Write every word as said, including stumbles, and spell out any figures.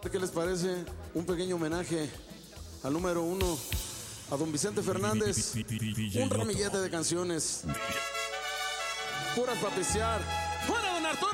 ver qué les parece un pequeño homenaje al número uno, a don Vicente Fernández. Un ramillete de canciones puras para pistear. ¡Fuera!